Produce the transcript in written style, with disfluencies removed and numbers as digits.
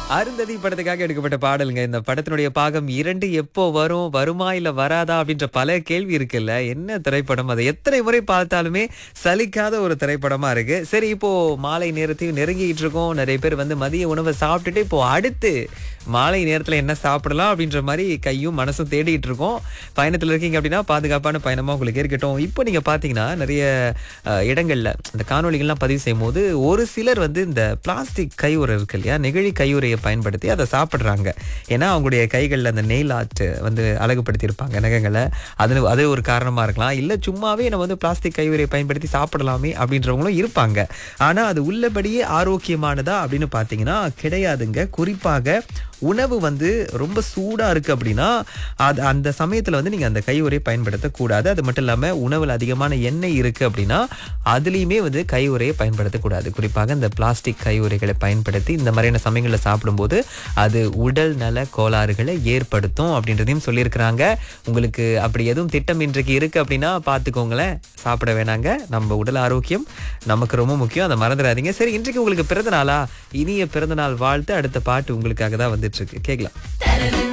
அருந்ததி படத்துக்காக எடுக்கப்பட்ட பாடலுங்க. இந்த படத்தினுடைய பாகம் 2 எப்போ வரும்? வருமா? இல்ல வராதா? அப்படின்ற பல கேள்வி இருக்குல்ல. என்ன திரைப்படம்? அதை எத்தனை முறை பார்த்தாலுமே சலிக்காத ஒரு திரைப்படமா இருக்கு. சரி, இப்போ மாலை நேரத்தையும் நெருங்கிட்டு இருக்கோம். நிறைய பேர் வந்து மதிய உணவை சாப்பிட்டுட்டு இப்போ அடுத்து மாலை நேரத்துல என்ன சாப்பிடலாம் அப்படின்ற மாதிரி கையும் மனசும் தேடிட்டு இருக்கோம். பயணத்துல இருக்கீங்க அப்படின்னா பாதுகாப்பான பயணமா உங்களுக்கு இருக்கட்டும். இப்போ நீங்க பாத்தீங்கன்னா நிறைய இடங்கள்ல இந்த காணொளிகள்லாம் பதிவு செய்யும் போது ஒரு சிலர் வந்து இந்த பிளாஸ்டிக் கையுறை இருக்கு இல்லையா, நெகிழி கையுறையை பயன்படுத்தி அதை சாப்பிடுறாங்க. ஏன்னா அவங்களுடைய கைகள்ல அந்த நெயில் ஆர்ட் வந்து அழகுபடுத்தி இருப்பாங்க நகங்களை. அது ஒரு காரணமா இருக்கலாம். இல்ல சும்மாவே நம்ம வந்து பிளாஸ்டிக் கையுறையை பயன்படுத்தி சாப்பிடலாமே அப்படின்றவங்களும் இருப்பாங்க. ஆனா அது உள்ளபடியே ஆரோக்கியமானதா அப்படின்னு பாத்தீங்கன்னா கிடையாதுங்க. குறிப்பாக உணவு வந்து ரொம்ப சூடா இருக்கு அப்படின்னா அது அந்த சமயத்துல வந்து நீங்க அந்த கையுறை பயன்படுத்தக்கூடாது. அது மட்டும் இல்லாம உணவுல அதிகமான எண்ணெய் இருக்கு அப்படின்னா அதுலயுமே வந்து கையுறையை பயன்படுத்தக்கூடாது. குறிப்பாக இந்த பிளாஸ்டிக் கையுறைகளை பயன்படுத்தி இந்த மாதிரியான சமயங்கள்ல சாப்பிடும்போது அது உடல் நல கோளாறுகளை ஏற்படுத்தும் அப்படின்றதையும் சொல்லியிருக்கிறாங்க. உங்களுக்கு அப்படி எதுவும் திட்டம் இன்றைக்கு இருக்கு அப்படின்னா பார்த்துக்கோங்களேன், சாப்பிட வேணாங்க. நம்ம உடல் ஆரோக்கியம் நமக்கு ரொம்ப முக்கியம், அதை மறந்துடாதீங்க. சரி, இன்றைக்கு உங்களுக்கு பிறந்த நாளா? இனிய பிறந்த நாள் வாழ்த்து. அடுத்த பாட்டு உங்களுக்காக தான் வந்துட்டு இருக்கு, கேட்கலாம்.